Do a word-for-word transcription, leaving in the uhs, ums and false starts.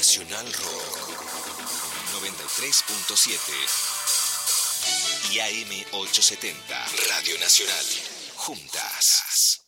Nacional Rock noventa y tres punto siete y A M ochocientos setenta Radio Nacional. Juntas.